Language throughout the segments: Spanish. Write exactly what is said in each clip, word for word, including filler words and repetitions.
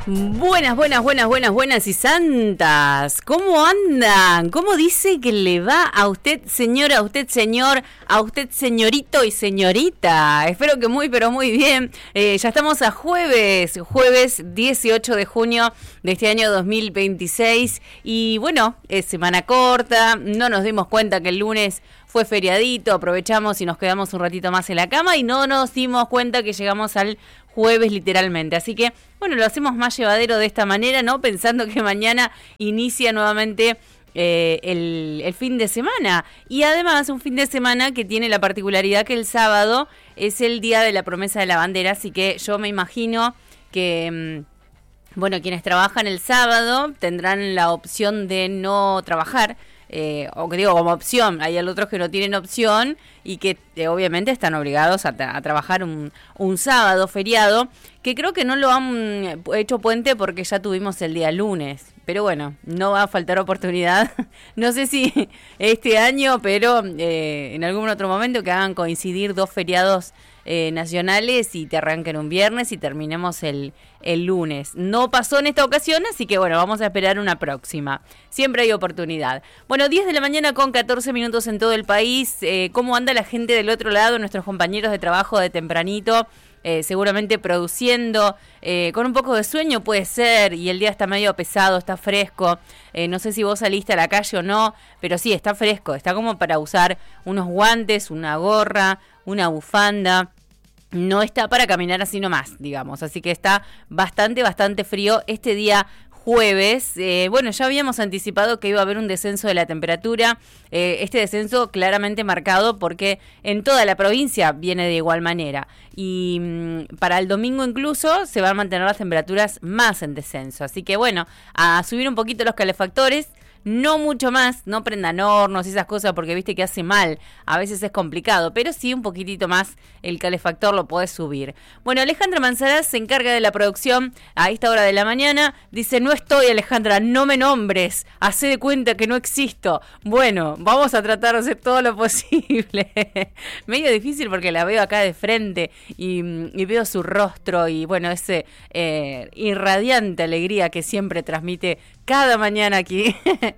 Buenas, buenas, buenas, buenas, buenas y santas. ¿Cómo andan? ¿Cómo dice que le va a usted, señora, a usted, señor, a usted, señorito y señorita? Espero que muy, pero muy bien. Eh, ya estamos a jueves, jueves dieciocho de junio de este año dos mil veintiséis. Y bueno, es semana corta, no nos dimos cuenta que el lunes fue feriadito, aprovechamos y nos quedamos un ratito más en la cama y no nos dimos cuenta que llegamos al jueves literalmente, así que bueno, lo hacemos más llevadero de esta manera, ¿no? Pensando que mañana inicia nuevamente eh, el, el fin de semana y además un fin de semana que tiene la particularidad que el sábado es el día de la promesa de la bandera, así que yo me imagino que, bueno, quienes trabajan el sábado tendrán la opción de no trabajar. Eh, o que digo como opción, hay otros que no tienen opción y que eh, obviamente están obligados a, tra- a trabajar un, un sábado feriado, que creo que no lo han hecho puente porque ya tuvimos el día lunes, pero bueno, no va a faltar oportunidad, no sé si este año, pero eh, en algún otro momento que hagan coincidir dos feriados Eh, nacionales y te arranquen un viernes y terminemos el, el lunes. No pasó en esta ocasión, así que bueno, vamos a esperar una próxima. Siempre hay oportunidad. Bueno, diez de la mañana con catorce minutos en todo el país. Eh, ¿Cómo anda la gente del otro lado? Nuestros compañeros de trabajo de tempranito, eh, seguramente produciendo, eh, con un poco de sueño puede ser, y el día está medio pesado, está fresco. Eh, no sé si vos saliste a la calle o no, pero sí, está fresco. Está como para usar unos guantes, una gorra, una bufanda. No está para caminar así nomás, digamos, así que está bastante, bastante frío este día jueves. Eh, bueno, ya habíamos anticipado que iba a haber un descenso de la temperatura, eh, este descenso claramente marcado porque en toda la provincia viene de igual manera y mmm, para el domingo incluso se van a mantener las temperaturas más en descenso, así que bueno, a subir un poquito los calefactores. No mucho más, no prendan hornos y esas cosas porque viste que hace mal, a veces es complicado, pero sí un poquitito más el calefactor lo podés subir. Bueno, Alejandra Manzaraz se encarga de la producción a esta hora de la mañana, dice, no estoy Alejandra, no me nombres, hacé de cuenta que no existo. Bueno, vamos a tratar de hacer todo lo posible. Medio difícil porque la veo acá de frente y, y veo su rostro y bueno, ese eh, irradiante alegría que siempre transmite cada mañana aquí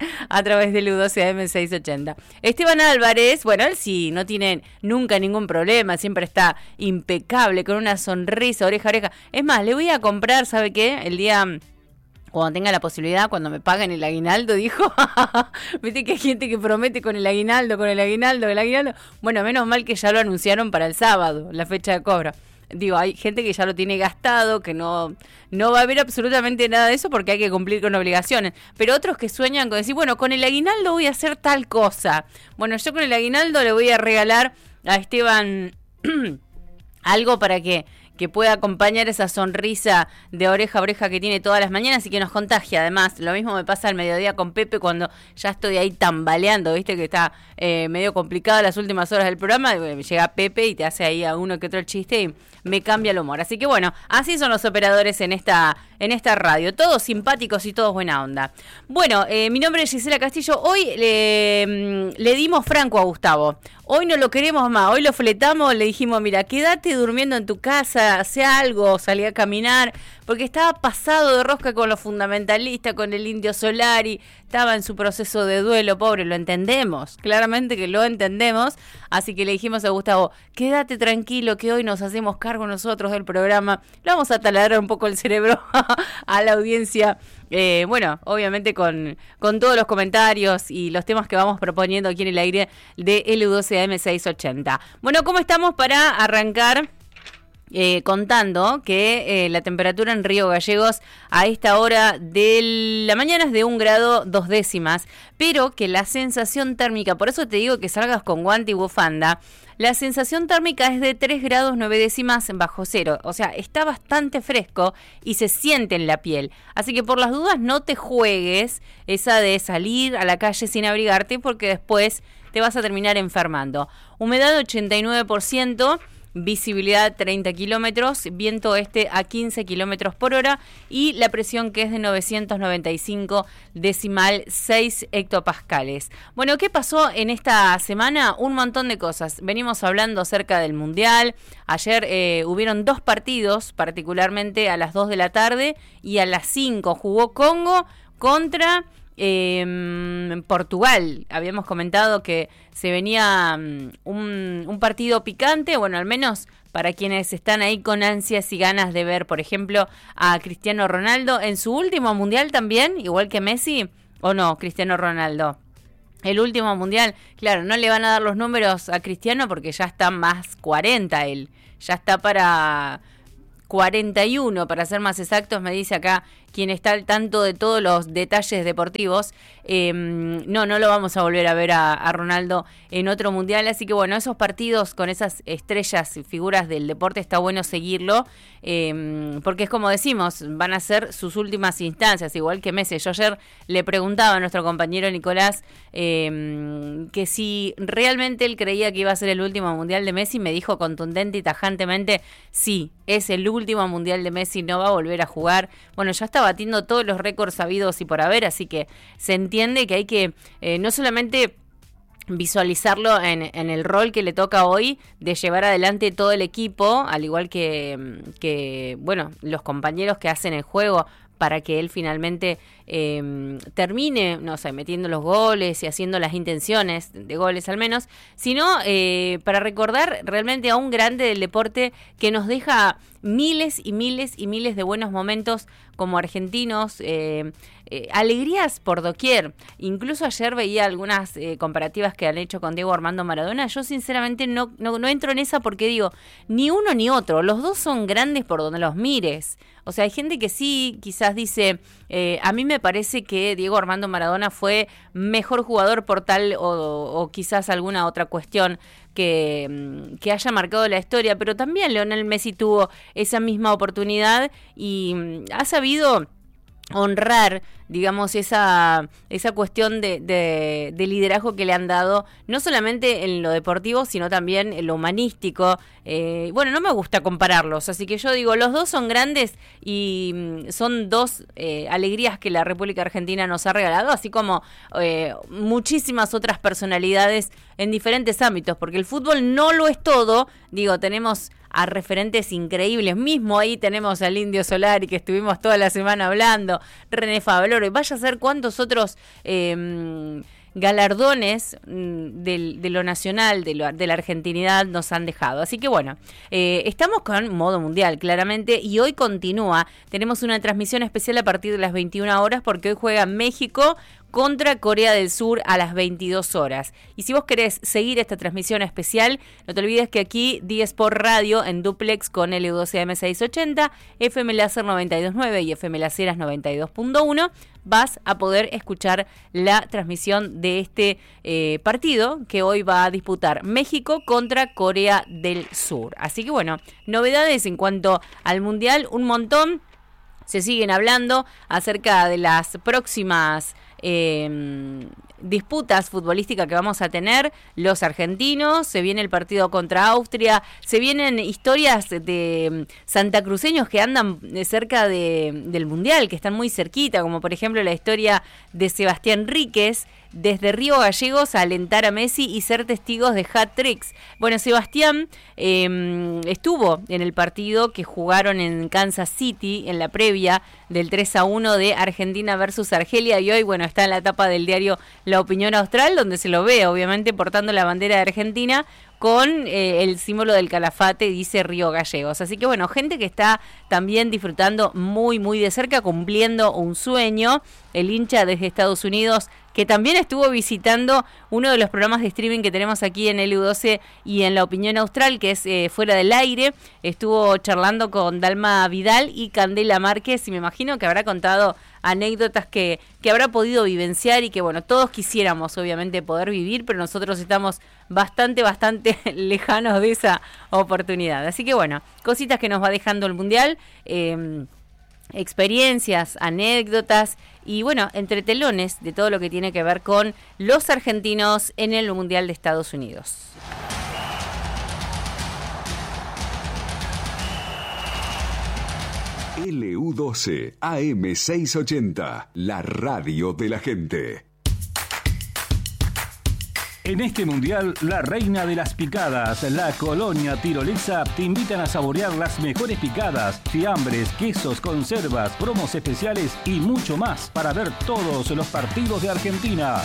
a través del U doce A M seiscientos ochenta. Esteban Álvarez, bueno, él sí, no tiene nunca ningún problema, siempre está impecable, con una sonrisa, oreja a oreja. Es más, le voy a comprar, ¿sabe qué? El día, cuando tenga la posibilidad, cuando me paguen el aguinaldo, dijo. Viste que hay gente que promete con el aguinaldo, con el aguinaldo, el aguinaldo. Bueno, menos mal que ya lo anunciaron para el sábado, la fecha de cobro. Digo, hay gente que ya lo tiene gastado, que no, no va a haber absolutamente nada de eso porque hay que cumplir con obligaciones. Pero otros que sueñan con decir, bueno, con el aguinaldo voy a hacer tal cosa. Bueno, yo con el aguinaldo le voy a regalar a Esteban algo para que, que pueda acompañar esa sonrisa de oreja a oreja que tiene todas las mañanas y que nos contagia. Además, lo mismo me pasa al mediodía con Pepe cuando ya estoy ahí tambaleando, viste que está eh, medio complicado las últimas horas del programa. Llega Pepe y te hace ahí a uno que otro chiste y me cambia el humor. Así que bueno, así son los operadores en esta, en esta radio. Todos simpáticos y todos buena onda. Bueno, eh, mi nombre es Gisela Castillo. Hoy le, le dimos franco a Gustavo. Hoy no lo queremos más. Hoy lo fletamos, le dijimos, mira, quédate durmiendo en tu casa, hace algo, salí a caminar, porque estaba pasado de rosca con los fundamentalistas, con el Indio Solari, estaba en su proceso de duelo, pobre, lo entendemos, claramente que lo entendemos, así que le dijimos a Gustavo, quédate tranquilo que hoy nos hacemos cargo nosotros del programa, le vamos a taladrar un poco el cerebro a la audiencia, eh, bueno, obviamente con, con todos los comentarios y los temas que vamos proponiendo aquí en el aire de L U doce A M seiscientos ochenta. Bueno, ¿cómo estamos para arrancar? Eh, contando que eh, la temperatura en Río Gallegos a esta hora de la mañana es de un grado dos décimas, pero que la sensación térmica, por eso te digo que salgas con guante y bufanda, la sensación térmica es de tres grados nueve décimas bajo cero, o sea, está bastante fresco y se siente en la piel, así que por las dudas no te juegues esa de salir a la calle sin abrigarte porque después te vas a terminar enfermando. Humedad ochenta y nueve por ciento. visibilidad treinta kilómetros, viento este a quince kilómetros por hora y la presión que es de novecientos noventa y cinco decimal seis hectopascales. Bueno, ¿qué pasó en esta semana? Un montón de cosas. Venimos hablando acerca del Mundial. Ayer eh, hubieron dos partidos, particularmente a las dos de la tarde y a las cinco jugó Congo contra Eh, Portugal. Habíamos comentado que se venía um, un, un partido picante, bueno, al menos para quienes están ahí con ansias y ganas de ver, por ejemplo, a Cristiano Ronaldo en su último mundial también, igual que Messi, ¿o no, Cristiano Ronaldo? El último mundial, claro, no le van a dar los números a Cristiano porque ya está más cuarenta él, ya está para cuarenta y uno, para ser más exactos, me dice acá quien está al tanto de todos los detalles deportivos. Eh, no, no lo vamos a volver a ver a, a Ronaldo en otro mundial, así que bueno, esos partidos con esas estrellas y figuras del deporte está bueno seguirlo, eh, porque es como decimos, van a ser sus últimas instancias, igual que Messi. Yo ayer le preguntaba a nuestro compañero Nicolás eh, que si realmente él creía que iba a ser el último mundial de Messi, me dijo contundente y tajantemente, sí, es el último mundial de Messi, no va a volver a jugar. Bueno, ya está batiendo todos los récords sabidos y por haber, así que se entiende que hay que eh, no solamente visualizarlo en, en el rol que le toca hoy de llevar adelante todo el equipo, al igual que, que bueno, los compañeros que hacen el juego para que él finalmente eh, termine, no sé, metiendo los goles y haciendo las intenciones de goles al menos, sino eh, para recordar realmente a un grande del deporte que nos deja miles y miles y miles de buenos momentos como argentinos, eh, eh, alegrías por doquier. Incluso ayer veía algunas eh, comparativas que han hecho con Diego Armando Maradona. Yo sinceramente no, no, no entro en esa porque digo, ni uno ni otro, los dos son grandes por donde los mires. O sea, hay gente que sí, quizás dice, eh, a mí me parece que Diego Armando Maradona fue mejor jugador por tal o, o quizás alguna otra cuestión que, que haya marcado la historia, pero también Lionel Messi tuvo esa misma oportunidad y ha sabido honrar, digamos, esa esa cuestión de, de, de liderazgo que le han dado, no solamente en lo deportivo, sino también en lo humanístico. Eh, bueno, no me gusta compararlos, así que yo digo, los dos son grandes y mm, son dos eh, alegrías que la República Argentina nos ha regalado, así como eh, muchísimas otras personalidades en diferentes ámbitos, porque el fútbol no lo es todo. Digo, tenemos a referentes increíbles, mismo ahí tenemos al Indio Solari, que estuvimos toda la semana hablando, René Favaloro, y vaya a ser cuántos otros eh, galardones de, de lo nacional, de, lo, de la argentinidad nos han dejado. Así que bueno, eh, estamos con modo mundial, claramente, y hoy continúa. Tenemos una transmisión especial a partir de las veintiuna horas, porque hoy juega México contra Corea del Sur a las veintidós horas. Y si vos querés seguir esta transmisión especial, no te olvides que aquí D-Sport Radio en duplex con L U doce M seiscientos ochenta, F M Láser noventa y dos punto nueve y F M Laseras noventa y dos punto uno, vas a poder escuchar la transmisión de este eh, partido que hoy va a disputar México contra Corea del Sur. Así que bueno, novedades en cuanto al Mundial, un montón. Se siguen hablando acerca de las próximas Eh, disputas futbolísticas que vamos a tener los argentinos. Se viene el partido contra Austria, se vienen historias de santacruceños que andan cerca de, del Mundial, que están muy cerquita, como por ejemplo la historia de Sebastián Ríquez, desde Río Gallegos a alentar a Messi y ser testigos de hat-tricks. Bueno, Sebastián eh, estuvo en el partido que jugaron en Kansas City, en la previa del tres a uno de Argentina versus Argelia, y hoy, bueno, está en la tapa del diario La Opinión Austral, donde se lo ve, obviamente, portando la bandera de Argentina con eh, el símbolo del calafate, dice Río Gallegos. Así que bueno, gente que está también disfrutando muy, muy de cerca, cumpliendo un sueño. El hincha desde Estados Unidos, que también estuvo visitando uno de los programas de streaming que tenemos aquí en L U doce y en La Opinión Austral, que es eh, Fuera del Aire. Estuvo charlando con Dalma Vidal y Candela Márquez, y me imagino que habrá contado anécdotas que, que habrá podido vivenciar y que, bueno, todos quisiéramos obviamente poder vivir, pero nosotros estamos bastante, bastante lejanos de esa oportunidad. Así que, bueno, cositas que nos va dejando el Mundial, eh, experiencias, anécdotas y, bueno, entre telones de todo lo que tiene que ver con los argentinos en el Mundial de Estados Unidos. L U doce A M seiscientos ochenta, la radio de la gente. En este mundial, la reina de las picadas, la colonia tirolesa, te invitan a saborear las mejores picadas, fiambres, quesos, conservas, promos especiales y mucho más para ver todos los partidos de Argentina.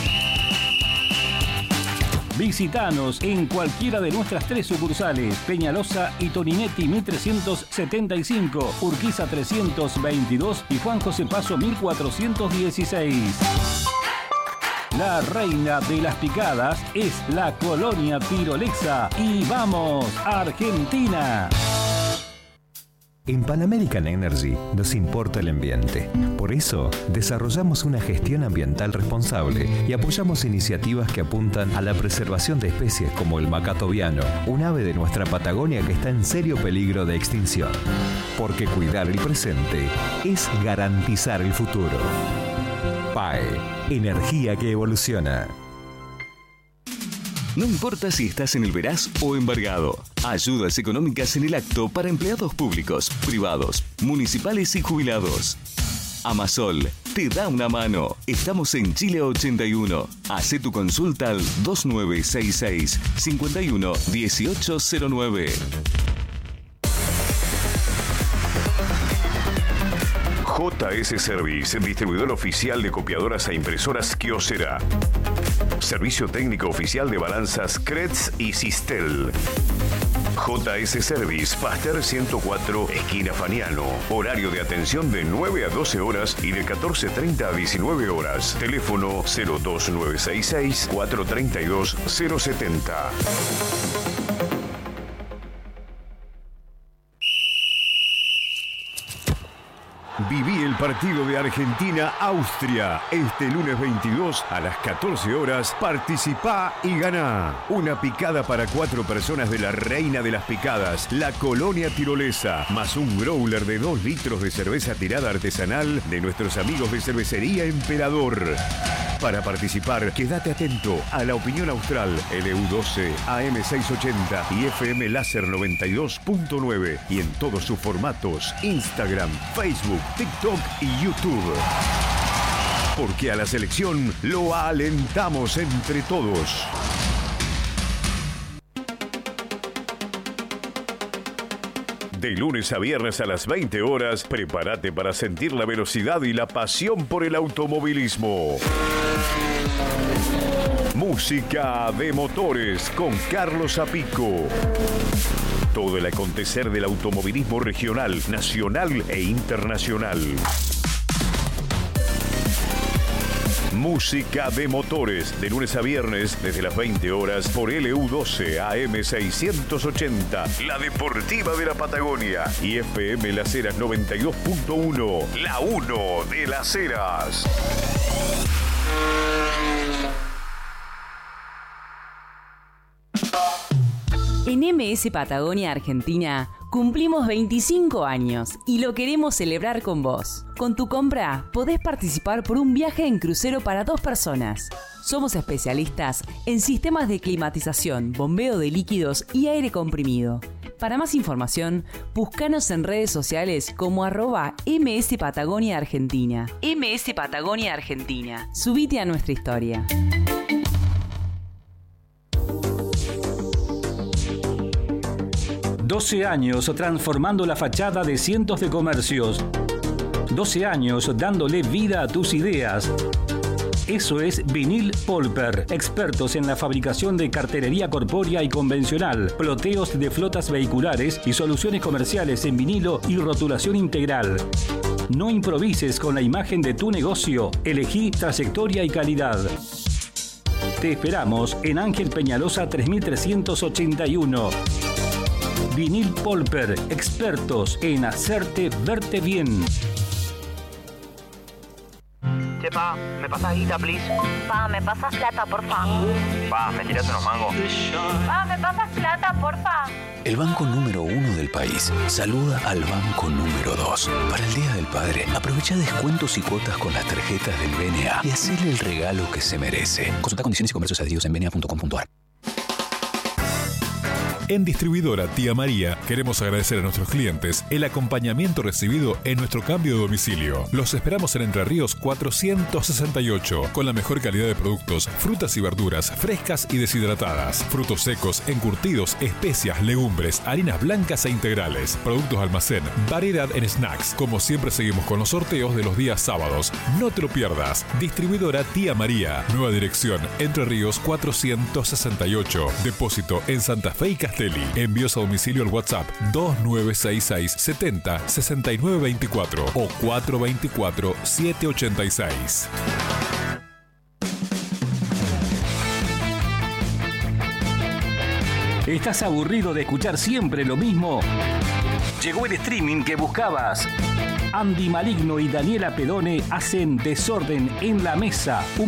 Visítanos en cualquiera de nuestras tres sucursales, Peñalosa y Toninetti mil trescientos setenta y cinco, Urquiza trescientos veintidós y Juan José Paso mil cuatrocientos dieciséis. La reina de las picadas es la colonia tirolesa. ¡Y vamos, Argentina! En Pan American Energy nos importa el ambiente. Por eso, desarrollamos una gestión ambiental responsable y apoyamos iniciativas que apuntan a la preservación de especies como el macaco viano, un ave de nuestra Patagonia que está en serio peligro de extinción. Porque cuidar el presente es garantizar el futuro. P A E, energía que evoluciona. No importa si estás en el Veraz o embargado. Ayudas económicas en el acto para empleados públicos, privados, municipales y jubilados. Amasol te da una mano. Estamos en Chile ochenta y uno. Hacé tu consulta al dos nueve seis seis, cinco uno uno ocho cero nueve. J S Service, distribuidor oficial de copiadoras e impresoras Kyocera. Servicio técnico oficial de balanzas Kretz y Sistel. J S Service, Pasteur ciento cuatro, esquina Faniano. Horario de atención de nueve a doce horas y de catorce treinta a diecinueve horas. Teléfono cero dos nueve seis seis, cuatro tres dos, cero siete cero. Viví el partido de Argentina-Austria este lunes veintidós a las catorce horas. Participá y ganá. Una picada para cuatro personas de la reina de las picadas, la colonia tirolesa, más un growler de dos litros de cerveza tirada artesanal de nuestros amigos de Cervecería Emperador. Para participar, quédate atento a La Opinión Austral, L U doce A M seiscientos ochenta y F M Láser noventa y dos punto nueve y en todos sus formatos, Instagram, Facebook, TikTok y YouTube. Porque a la selección lo alentamos entre todos. De lunes a viernes a las veinte horas, prepárate para sentir la velocidad y la pasión por el automovilismo. Música de motores con Carlos Apico. Todo el acontecer del automovilismo regional, nacional e internacional. Música de motores, de lunes a viernes, desde las veinte horas, por L U doce A M seiscientos ochenta, la deportiva de la Patagonia, y F M Las Heras noventa y dos punto uno, la uno de Las Heras. En M S Patagonia Argentina cumplimos veinticinco años y lo queremos celebrar con vos. Con tu compra podés participar por un viaje en crucero para dos personas. Somos especialistas en sistemas de climatización, bombeo de líquidos y aire comprimido. Para más información, búscanos en redes sociales como arroba M S Patagonia Argentina. M S Patagonia Argentina. Subite a nuestra historia. doce años transformando la fachada de cientos de comercios. doce años dándole vida a tus ideas. Eso es Vinil Polper, expertos en la fabricación de cartelería corpórea y convencional, ploteos de flotas vehiculares y soluciones comerciales en vinilo y rotulación integral. No improvises con la imagen de tu negocio, elegí trayectoria y calidad. Te esperamos en Ángel Peñalosa tres mil trescientos ochenta y uno. Vinil Polper, expertos en hacerte verte bien. Che, pa, ¿me pasas guita, please? Pa, ¿me pasas plata, porfa? Pa, ¿me tiras unos mangos? Pa, ¿me pasas plata, porfa? El banco número uno del país saluda al banco número dos. Para el Día del Padre, aprovecha descuentos y cuotas con las tarjetas del B N A y hacele el regalo que se merece. Consulta condiciones y comercios adheridos en b n a punto com punto a r. En Distribuidora Tía María queremos agradecer a nuestros clientes el acompañamiento recibido en nuestro cambio de domicilio. Los esperamos en Entre Ríos cuatrocientos sesenta y ocho con la mejor calidad de productos, frutas y verduras frescas y deshidratadas, frutos secos, encurtidos, especias, legumbres, harinas blancas e integrales, productos almacén, variedad en snacks. Como siempre seguimos con los sorteos de los días sábados. No te lo pierdas. Distribuidora Tía María. Nueva dirección Entre Ríos cuatrocientos sesenta y ocho. Depósito en Santa Fe y Castelli. Envíos a domicilio al WhatsApp dos nueve seis seis setenta sesenta y nueve veinticuatro o cuatro veinticuatro siete ochenta y seis. ¿Estás aburrido de escuchar siempre lo mismo? Llegó el streaming que buscabas. Andy Maligno y Daniela Pedone hacen Desorden en la Mesa. Un